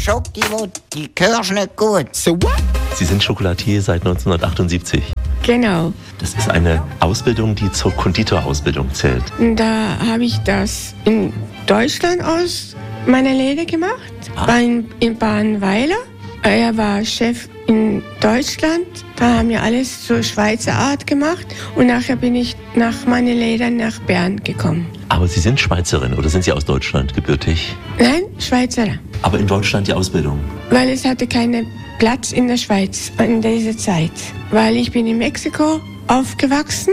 Schokimutti, hörst nicht gut. So what? Sie sind Chocolatier seit 1978. Genau. Das ist eine Ausbildung, die zur Konditorausbildung zählt. Da habe ich das in Deutschland aus meiner Lehre gemacht, in Badenweiler. Er war Chef in Deutschland. Da haben wir alles zur Schweizer Art gemacht. Und nachher bin ich nach meiner Lehre nach Bern gekommen. Aber Sie sind Schweizerin oder sind Sie aus Deutschland gebürtig? Nein, Schweizer. Aber in Deutschland die Ausbildung? Weil es hatte keinen Platz in der Schweiz in dieser Zeit. Weil ich bin in Mexiko aufgewachsen.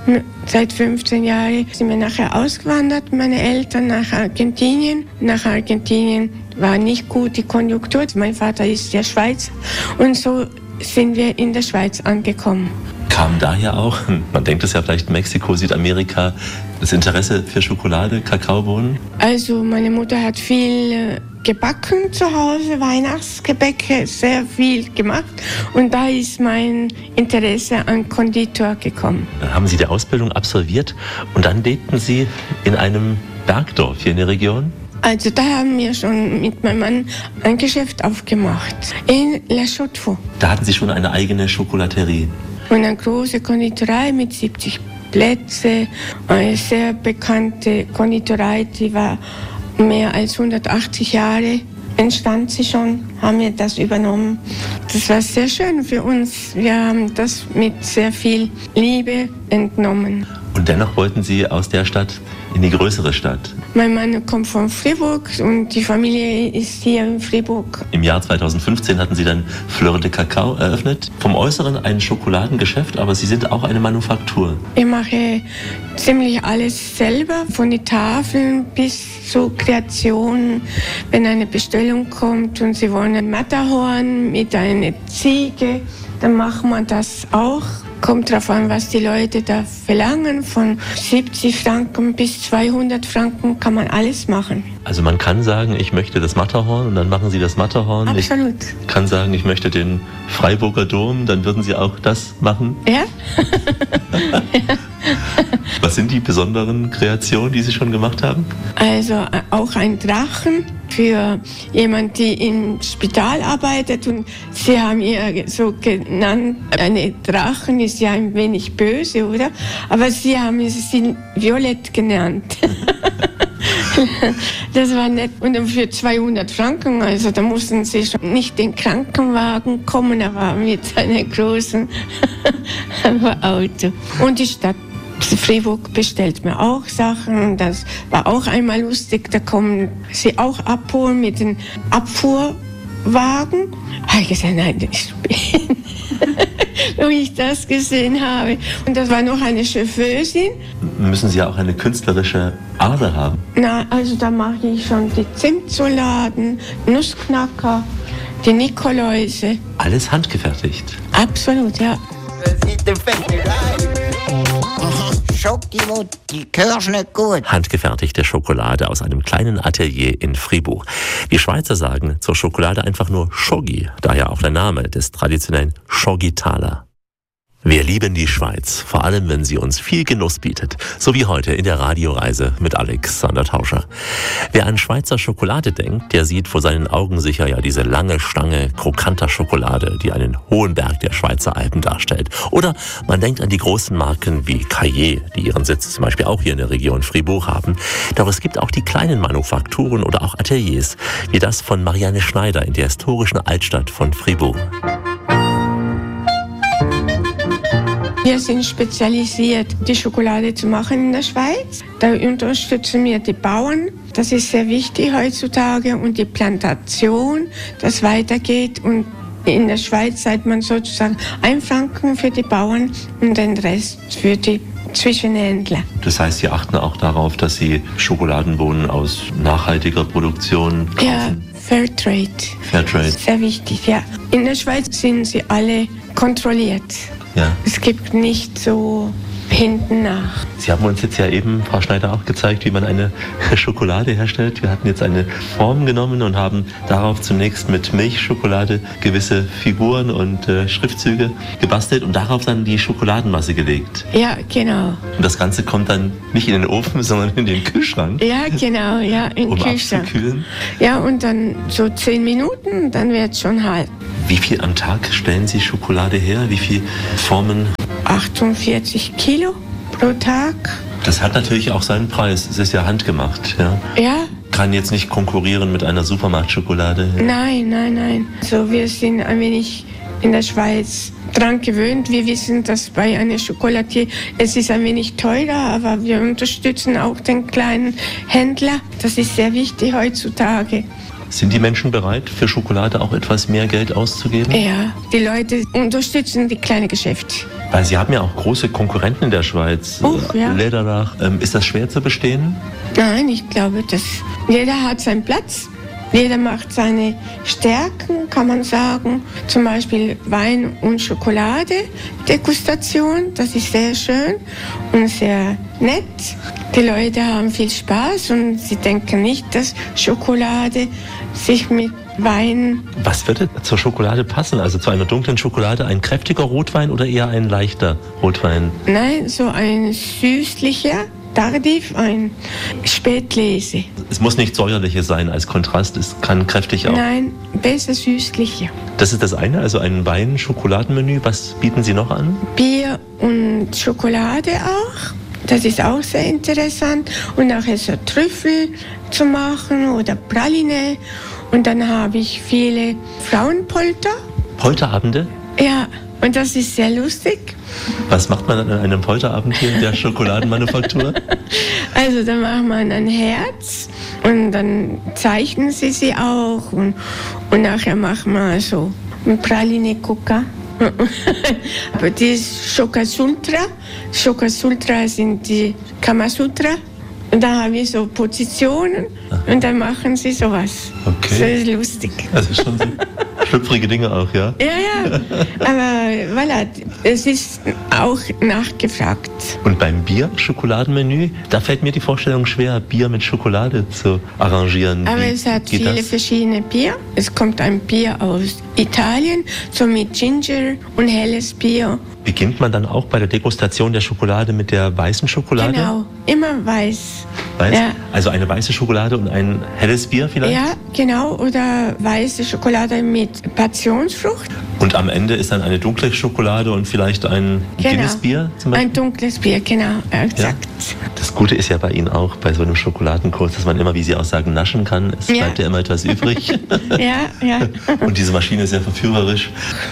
Seit 15 Jahren sind wir nachher ausgewandert, meine Eltern nach Argentinien. Nach Argentinien war nicht gut die Konjunktur. Mein Vater ist der Schweizer. Und so sind wir in der Schweiz angekommen. Kam daher auch, man denkt es ja vielleicht Mexiko, Südamerika, das Interesse für Schokolade, Kakaobohnen? Also meine Mutter hat viel gebacken zu Hause, Weihnachtsgebäcke, sehr viel gemacht. Und da ist mein Interesse an Konditor gekommen. Dann haben Sie die Ausbildung absolviert und dann lebten Sie in einem Bergdorf hier in der Region? Also da haben wir schon mit meinem Mann ein Geschäft aufgemacht, in La Chaux-de-Fonds. Da hatten Sie schon eine eigene Schokolaterie? Und eine große Konditorei mit 70 Plätzen, eine sehr bekannte Konditorei, die war mehr als 180 Jahre. Entstand sie schon, haben wir das übernommen. Das war sehr schön für uns. Wir haben das mit sehr viel Liebe entnommen. Und dennoch wollten Sie aus der Stadt in die größere Stadt? Mein Mann kommt von Fribourg und die Familie ist hier in Fribourg. Im Jahr 2015 hatten Sie dann Fleur de Cacao eröffnet. Vom Äußeren ein Schokoladengeschäft, aber Sie sind auch eine Manufaktur. Ich mache ziemlich alles selber, von den Tafeln bis zur Kreation. Wenn eine Bestellung kommt und Sie wollen ein Matterhorn mit einer Ziege, dann machen wir das auch. Kommt darauf an, was die Leute da verlangen. Von 70 Franken bis 200 Franken kann man alles machen. Also man kann sagen, ich möchte das Matterhorn und dann machen Sie das Matterhorn. Absolut. Ich kann sagen, ich möchte den Freiburger Dom, dann würden Sie auch das machen? Ja. Was sind die besonderen Kreationen, die Sie schon gemacht haben? Also auch ein Drachen für jemanden, die im Spital arbeitet. Und Sie haben ihr so genannt, eine Drachen ist ja ein wenig böse, oder? Aber Sie haben sie Violett genannt. Das war nett. Und dann für 200 Franken, also da mussten Sie schon nicht den Krankenwagen kommen, aber mit einem großen Auto. Und die Stadt Fribourg bestellt mir auch Sachen. Das war auch einmal lustig. Da kommen sie auch abholen mit dem Abfuhrwagen. Habe ich gesagt, nein, ich bin. Wie ich das gesehen habe. Und das war noch eine Chauffeurin. Müssen Sie ja auch eine künstlerische Ader haben? Na, also da mache ich schon die Zimtsoladen, Nussknacker, die Nikoläuse. Alles handgefertigt? Absolut, ja. Schokimutti, hörst nicht gut. Handgefertigte Schokolade aus einem kleinen Atelier in Fribourg. Die Schweizer sagen zur Schokolade einfach nur Schogi, daher auch der Name des traditionellen Schogitaler. Wir lieben die Schweiz, vor allem wenn sie uns viel Genuss bietet, so wie heute in der Radioreise mit Alexander Tauscher. Wer an Schweizer Schokolade denkt, der sieht vor seinen Augen sicher ja diese lange Stange krokanter Schokolade, die einen hohen Berg der Schweizer Alpen darstellt. Oder man denkt an die großen Marken wie Caillé, die ihren Sitz zum Beispiel auch hier in der Region Fribourg haben. Doch es gibt auch die kleinen Manufakturen oder auch Ateliers, wie das von Marianne Schneider in der historischen Altstadt von Fribourg. Wir sind spezialisiert, die Schokolade zu machen in der Schweiz. Da unterstützen wir die Bauern. Das ist sehr wichtig heutzutage. Und die Plantation, das weitergeht. Und in der Schweiz zahlt man sozusagen 1 Franken für die Bauern und den Rest für die Zwischenhändler. Das heißt, Sie achten auch darauf, dass Sie Schokoladenbohnen aus nachhaltiger Produktion kaufen? Ja, Fairtrade. Fairtrade. Sehr wichtig, ja. In der Schweiz sind sie alle kontrolliert. Ja. Es gibt nicht so hinten nach. Sie haben uns jetzt ja eben, Frau Schneider, auch gezeigt, wie man eine Schokolade herstellt. Wir hatten jetzt eine Form genommen und haben darauf zunächst mit Milchschokolade gewisse Figuren und Schriftzüge gebastelt und darauf dann die Schokoladenmasse gelegt. Ja, genau. Und das Ganze kommt dann nicht in den Ofen, sondern in den Kühlschrank. Ja, genau, ja, in den Kühlschrank. Abzukühlen. Ja, und dann so 10 Minuten, dann wird es schon hart. Wie viel am Tag stellen Sie Schokolade her? Wie viele Formen? 48 Kilo pro Tag. Das hat natürlich auch seinen Preis. Es ist ja handgemacht. Ja. Ja. Kann jetzt nicht konkurrieren mit einer Supermarktschokolade. Nein. So, wir sind ein wenig in der Schweiz dran gewöhnt. Wir wissen, dass bei einer Schokoladier es ist ein wenig teurer, aber wir unterstützen auch den kleinen Händler. Das ist sehr wichtig heutzutage. Sind die Menschen bereit, für Schokolade auch etwas mehr Geld auszugeben? Ja, die Leute unterstützen die kleinen Geschäfte. Weil Sie haben ja auch große Konkurrenten in der Schweiz. Ja. Läderach. Ist das schwer zu bestehen? Nein, ich glaube, dass jeder hat seinen Platz. Jeder macht seine Stärken, kann man sagen. Zum Beispiel Wein- und Schokolade-Degustation. Das ist sehr schön und sehr nett. Die Leute haben viel Spaß und sie denken nicht, dass Schokolade sich mit Wein... Was würde zur Schokolade passen? Also zu einer dunklen Schokolade ein kräftiger Rotwein oder eher ein leichter Rotwein? Nein, so ein süßlicher, Tardiv, ein Spätlese. Es muss nicht säuerliches sein als Kontrast, es kann kräftig auch. Nein, besser süßlicher. Das ist das eine, also ein Wein-Schokoladenmenü. Was bieten Sie noch an? Bier und Schokolade auch. Das ist auch sehr interessant. Und nachher so Trüffel zu machen oder Praline. Und dann habe ich viele Frauenpolter. Polterabende? Ja, und das ist sehr lustig. Was macht man an einem Polterabend hier in der Schokoladenmanufaktur? Also da macht man ein Herz und dann zeichnen sie auch. Und nachher machen wir so ein Praline-Kuka. Aber die ist Shokasutra. Shokasutra sind die Kamasutra. Und da haben wir so Positionen und dann machen sie sowas. Okay. Das ist lustig. Also schon so schlüpfrige Dinge auch, ja? Ja. Aber voilà, es ist auch nachgefragt. Und beim Bier-Schokoladenmenü, da fällt mir die Vorstellung schwer, Bier mit Schokolade zu arrangieren. Aber es hat viele verschiedene Bier. Es kommt ein Bier aus Italien, so mit Ginger und helles Bier. Beginnt man dann auch bei der Degustation der Schokolade mit der weißen Schokolade? Genau, immer weiß. Weiß? Ja. Also eine weiße Schokolade und ein helles Bier vielleicht? Ja, genau. Oder weiße Schokolade mit Passionsfrucht. Und am Ende ist dann eine dunkle Schokolade und vielleicht ein Guinness-Bier zum Beispiel? Ein dunkles Bier, genau, exakt. Ja. Das Gute ist ja bei Ihnen auch, bei so einem Schokoladenkurs, dass man immer, wie Sie auch sagen, naschen kann. Es bleibt ja immer etwas übrig. Ja. Und diese Maschine ist sehr verführerisch.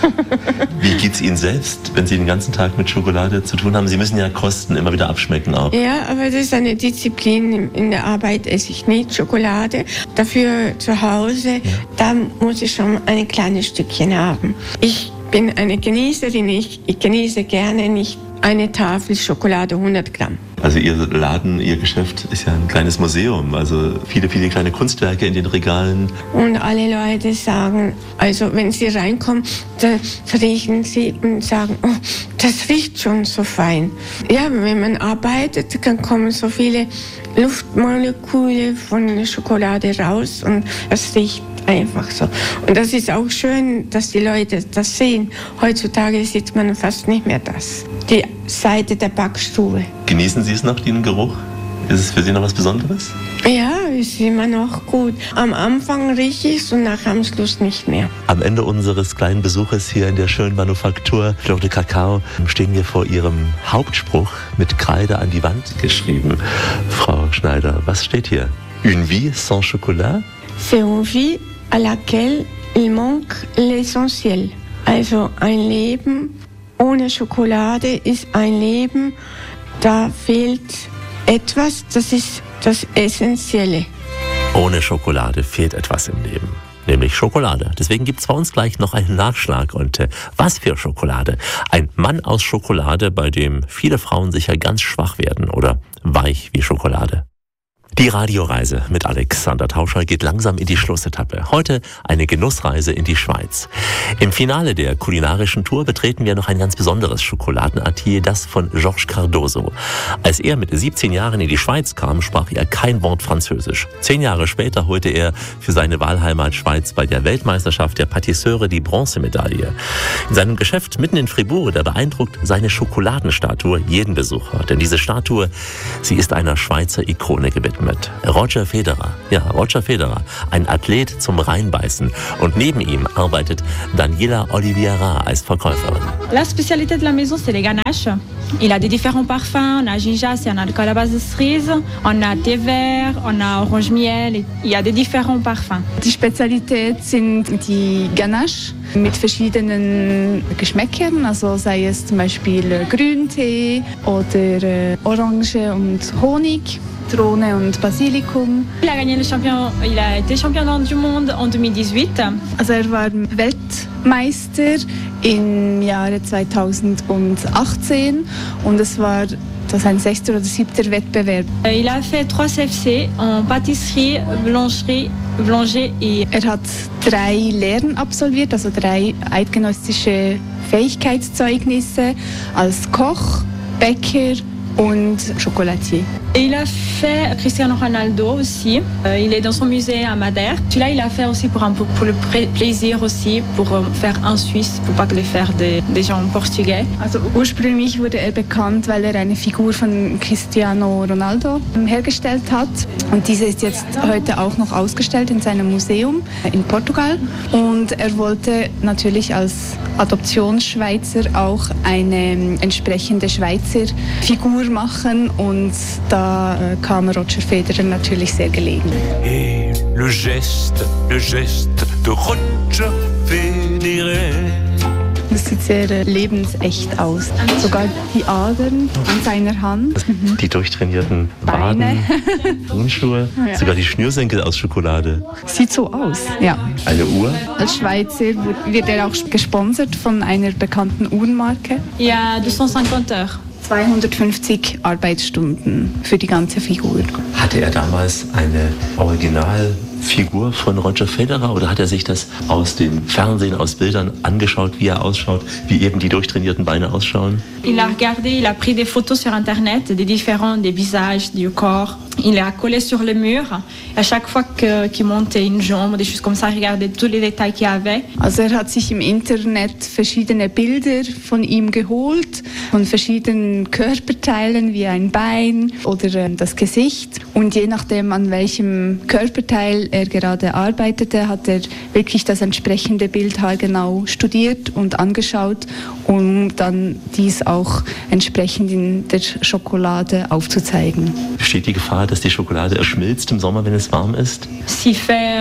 Wie geht's Ihnen selbst, wenn Sie den ganzen Tag mit Schokolade zu tun haben? Sie müssen ja kosten, immer wieder abschmecken auch. Ja, aber das ist eine Disziplin. In der Arbeit esse ich nicht Schokolade. Dafür zu Hause, da muss ich schon ein kleines Stückchen haben. Ich bin eine Genießerin. Ich genieße gerne nicht eine Tafel Schokolade 100 Gramm. Also Ihr Laden, Ihr Geschäft ist ja ein kleines Museum. Also viele kleine Kunstwerke in den Regalen. Und alle Leute sagen, also wenn sie reinkommen, da riechen sie und sagen, oh, das riecht schon so fein. Ja, wenn man arbeitet, dann kommen so viele Luftmoleküle von der Schokolade raus und das riecht einfach so. Und das ist auch schön, dass die Leute das sehen. Heutzutage sieht man fast nicht mehr das. Die Seite der Backstube. Genießen Sie es noch, den Geruch? Ist es für Sie noch was Besonderes? Ja, ist immer noch gut. Am Anfang rieche ich es und nachher am Schluss nicht mehr. Am Ende unseres kleinen Besuches hier in der schönen Manufaktur Fleur de Cacao stehen wir vor Ihrem Hauptspruch mit Kreide an die Wand geschrieben. Frau Schneider, was steht hier? Une vie sans chocolat? C'est une vie à laquelle il manque l'essentiel. Also ein Leben ohne Schokolade ist ein Leben, da fehlt etwas, das ist das Essentielle. Ohne Schokolade fehlt etwas im Leben, nämlich Schokolade. Deswegen gibt es bei uns gleich noch einen Nachschlag. Und was für Schokolade? Ein Mann aus Schokolade, bei dem viele Frauen sicher ganz schwach werden oder weich wie Schokolade. Die Radioreise mit Alexander Tauscher geht langsam in die Schlussetappe. Heute eine Genussreise in die Schweiz. Im Finale der kulinarischen Tour betreten wir noch ein ganz besonderes Schokoladenatelier, das von Georges Cardozo. Als er mit 17 Jahren in die Schweiz kam, sprach er kein Wort Französisch. 10 Jahre später holte er für seine Wahlheimat Schweiz bei der Weltmeisterschaft der Patisseure die Bronzemedaille. In seinem Geschäft mitten in Fribourg, da beeindruckt seine Schokoladenstatue jeden Besucher. Denn diese Statue, sie ist einer Schweizer Ikone gewidmet. Roger Federer. Ja, Roger Federer, ein Athlet zum Reinbeißen. Und neben ihm arbeitet Daniela Oliveira als Verkäuferin. La spécialité de la maison, c'est les ganaches. Il a des différents parfums. On a ginja, c'est un alcool à base de cerise. On a thé vert, on a orange miel. Il y a des différents parfums. Die Spezialität sind die Ganache mit verschiedenen Geschmäckern, also sei es zum Beispiel Grüntee oder Orange und Honig. Zitrone und Basilikum. Il a gagné il a été champion du monde en 2018. Also er war Weltmeister im Jahre 2018 und es war ein 6. oder 7. Wettbewerb. Il a fait 3 CFC en pâtisserie, boulanger et... Er hat 3 Lehren absolviert, also 3 eidgenössische Fähigkeitszeugnisse als Koch, Bäcker und Chocolatier. Il a fait Cristiano Ronaldo aussi. Il est dans son musée à Madère. Celui-là, il a fait aussi pour le plaisir aussi, pour faire un Suisse, pour pas que le faire des gens portugais. Also ursprünglich wurde er bekannt, weil er eine Figur von Cristiano Ronaldo hergestellt hat. Und diese ist jetzt heute auch noch ausgestellt in seinem Museum in Portugal. Und er wollte natürlich als Adoptionsschweizer auch eine entsprechende Schweizer Figur machen und da kam Roger Federer natürlich sehr gelegen. Et le geste de Roger Federer. Das sieht sehr lebensecht aus. Sogar die Adern an seiner Hand. Die durchtrainierten Waden, Turnschuhe, ja. Sogar die Schnürsenkel aus Schokolade. Sieht so aus, ja. Eine Uhr? Als Schweizer wird er auch gesponsert von einer bekannten Uhrenmarke. Ja, 250 heures. 250 Arbeitsstunden für die ganze Figur. Hatte er damals eine Originalfigur von Roger Federer oder hat er sich das aus dem Fernsehen, aus Bildern angeschaut, wie er ausschaut, wie eben die durchtrainierten Beine ausschauen? Il a regardé, il a pris des photos sur Internet, des visages, du corps. Il a collé sur le mur. À chaque fois qu'il montait une jambe, des choses comme ça, il regardait tous les détails qu'il y avait. Also er hat sich im Internet verschiedene Bilder von ihm geholt, von verschiedenen Körperteilen wie ein Bein oder das Gesicht. Und je nachdem, an welchem Körperteil er gerade arbeitete, hat er wirklich das entsprechende Bild haargenau studiert und angeschaut, um dann dies auch entsprechend in der Schokolade aufzuzeigen. Besteht die Gefahr, dass die Schokolade erschmilzt im Sommer, wenn es warm ist? S'il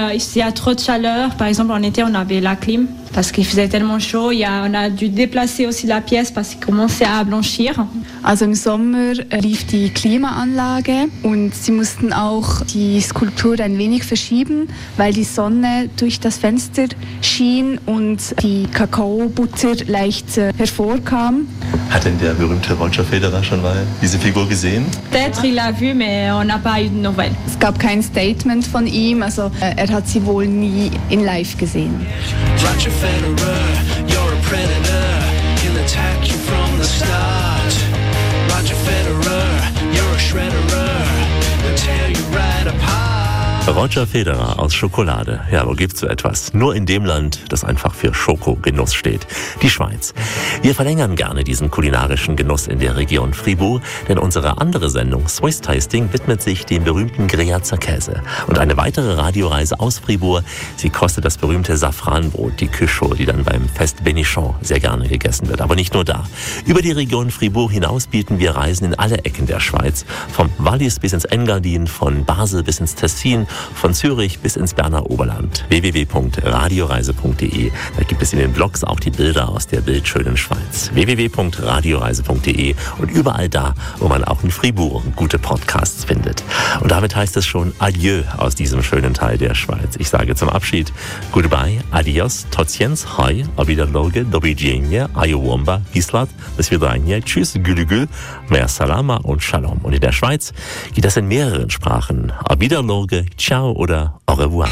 y a trop de chaleur, par exemple en été on avait la clim, parce qu'il faisait tellement chaud, on a dû déplacer aussi la pièce parce qu'il commençait à blanchir. Also im Sommer lief die Klimaanlage und sie mussten auch die Skulptur ein wenig verschieben, weil die Sonne durch das Fenster schien und die Kakaobutter leicht hervorkam. Hat denn der berühmte Roger Federer schon mal diese Figur gesehen? Peut-être il l'a vu, mais on n'a pas eu de nouvelles. Es gab kein Statement von ihm, also er hat sie wohl nie in live gesehen. Roger Federer, you're a predator. He'll attack you from the start. Roger Federer, you're a shredder. He'll tear you right apart. Roger Federer aus Schokolade. Ja, wo gibt's so etwas? Nur in dem Land, das einfach für Schokogenuss steht. Die Schweiz. Wir verlängern gerne diesen kulinarischen Genuss in der Region Fribourg, denn unsere andere Sendung Swiss Tasting widmet sich dem berühmten Greyerzer Käse. Und eine weitere Radioreise aus Fribourg, sie kostet das berühmte Safranbrot, die Cuchot, die dann beim Fest Bénichon sehr gerne gegessen wird. Aber nicht nur da. Über die Region Fribourg hinaus bieten wir Reisen in alle Ecken der Schweiz. Vom Wallis bis ins Engadin, von Basel bis ins Tessin, von Zürich bis ins Berner Oberland. www.radioreise.de. Da gibt es in den Blogs auch die Bilder aus der bildschönen Schweiz. www.radioreise.de und überall da, wo man auch in Fribourg gute Podcasts findet. Und damit heißt es schon Adieu aus diesem schönen Teil der Schweiz. Ich sage zum Abschied Goodbye, Adios, Totsiens, Hi, Abidaroge, Dobidzienie, Ayowomba, Gislat, bis wir rein. Tschüss, Gülügül, Mer Salama und Shalom. Und in der Schweiz geht das in mehreren Sprachen. Auf Wiedersehen, ciao oder au revoir.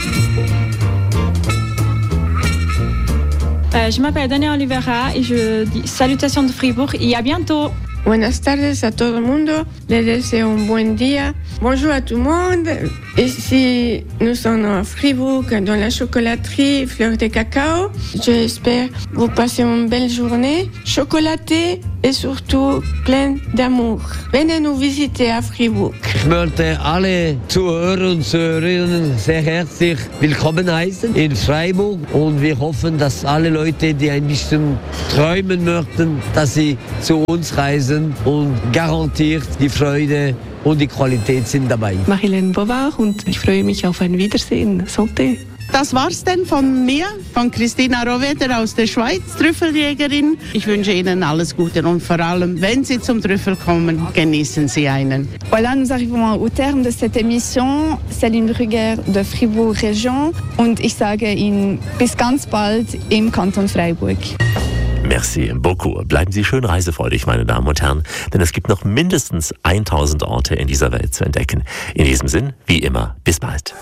Je m'appelle Daniela Olivera et je dis salutations de Fribourg et à bientôt. Buenas tardes a todo el mundo. Les deseo un buen día. Bonjour à tout le monde. Ici, nous sommes à Fribourg, dans la chocolaterie Fleur de Cacao. J'espère vous passer une belle journée, chocolatée et surtout pleine d'amour. Venez nous visiter à Fribourg. Ich möchte alle Zuhörer und Zuhörerinnen sehr herzlich willkommen heißen in Freiburg und wir hoffen, dass alle Leute, die ein bisschen träumen möchten, dass sie zu uns reisen und garantiert die Freude und die Qualität sind dabei. Marilène Bovard und ich freue mich auf ein Wiedersehen. Santé. Das war's denn von mir, von Christina Rohweder aus der Schweiz, Trüffeljägerin. Ich wünsche Ihnen alles Gute und vor allem, wenn Sie zum Trüffel kommen, genießen Sie einen. Voilà, nous arrivons au terme de cette émission. Céline Brugger de Fribourg Région und ich sage Ihnen bis ganz bald im Kanton Freiburg. Merci beaucoup. Bleiben Sie schön reisefreudig, meine Damen und Herren, denn es gibt noch mindestens 1000 Orte in dieser Welt zu entdecken. In diesem Sinn, wie immer, bis bald.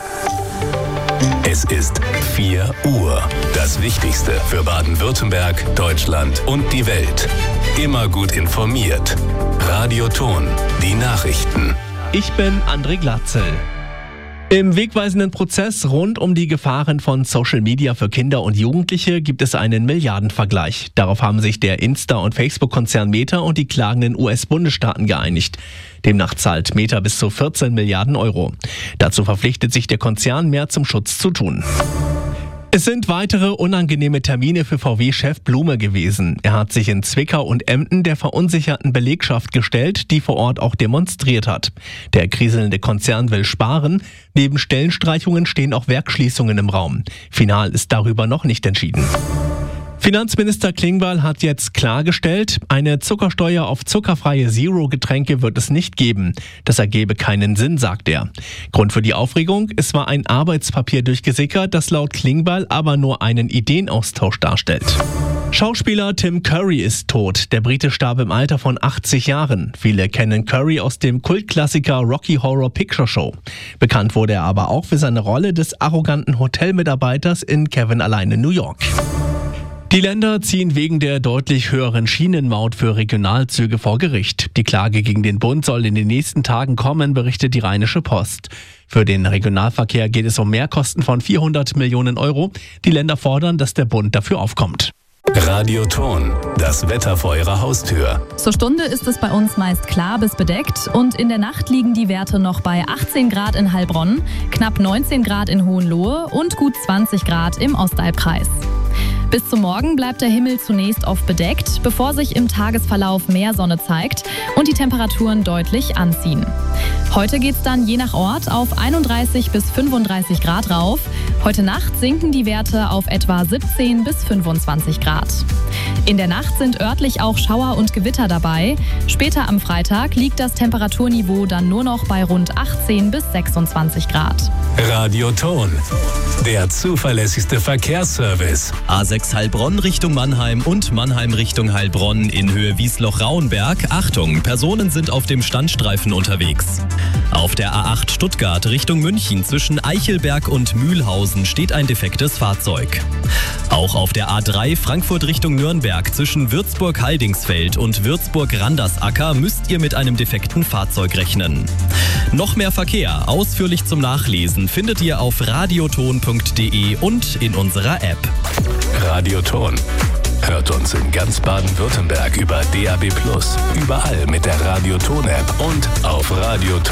Es ist 4 Uhr. Das Wichtigste für Baden-Württemberg, Deutschland und die Welt. Immer gut informiert. Radio Ton, die Nachrichten. Ich bin André Glatzel. Im wegweisenden Prozess rund um die Gefahren von Social Media für Kinder und Jugendliche gibt es einen Milliardenvergleich. Darauf haben sich der Insta- und Facebook-Konzern Meta und die klagenden US-Bundesstaaten geeinigt. Demnach zahlt Meta bis zu 14 Milliarden Euro. Dazu verpflichtet sich der Konzern, mehr zum Schutz zu tun. Es sind weitere unangenehme Termine für VW-Chef Blume gewesen. Er hat sich in Zwickau und Emden der verunsicherten Belegschaft gestellt, die vor Ort auch demonstriert hat. Der kriselnde Konzern will sparen. Neben Stellenstreichungen stehen auch Werksschließungen im Raum. Final ist darüber noch nicht entschieden. Finanzminister Klingbeil hat jetzt klargestellt, eine Zuckersteuer auf zuckerfreie Zero-Getränke wird es nicht geben. Das ergebe keinen Sinn, sagt er. Grund für die Aufregung, es war ein Arbeitspapier durchgesickert, das laut Klingbeil aber nur einen Ideenaustausch darstellt. Schauspieler Tim Curry ist tot. Der Brite starb im Alter von 80 Jahren. Viele kennen Curry aus dem Kultklassiker Rocky Horror Picture Show. Bekannt wurde er aber auch für seine Rolle des arroganten Hotelmitarbeiters in Kevin allein in New York. Die Länder ziehen wegen der deutlich höheren Schienenmaut für Regionalzüge vor Gericht. Die Klage gegen den Bund soll in den nächsten Tagen kommen, berichtet die Rheinische Post. Für den Regionalverkehr geht es um Mehrkosten von 400 Millionen Euro. Die Länder fordern, dass der Bund dafür aufkommt. Radio Ton, das Wetter vor Ihrer Haustür. Zur Stunde ist es bei uns meist klar bis bedeckt und in der Nacht liegen die Werte noch bei 18 Grad in Heilbronn, knapp 19 Grad in Hohenlohe und gut 20 Grad im Ostalbkreis. Bis zum Morgen bleibt der Himmel zunächst oft bedeckt, bevor sich im Tagesverlauf mehr Sonne zeigt und die Temperaturen deutlich anziehen. Heute geht's dann je nach Ort auf 31 bis 35 Grad rauf. Heute Nacht sinken die Werte auf etwa 17 bis 25 Grad. In der Nacht sind örtlich auch Schauer und Gewitter dabei. Später am Freitag liegt das Temperaturniveau dann nur noch bei rund 18 bis 26 Grad. Radio Ton, der zuverlässigste Verkehrsservice. A6 Heilbronn Richtung Mannheim und Mannheim Richtung Heilbronn in Höhe Wiesloch-Rauenberg. Achtung, Personen sind auf dem Standstreifen unterwegs. Auf der A8 Stuttgart Richtung München zwischen Eichelberg und Mühlhausen steht ein defektes Fahrzeug. Auch auf der A3 Frankfurt Richtung Nürnberg zwischen Würzburg-Haldingsfeld und Würzburg-Randersacker müsst ihr mit einem defekten Fahrzeug rechnen. Noch mehr Verkehr, ausführlich zum Nachlesen, findet ihr auf radioton.de und in unserer App. Radio Ton. Hört uns in ganz Baden-Württemberg über DAB+, überall mit der Radio Ton App und auf radioton.de.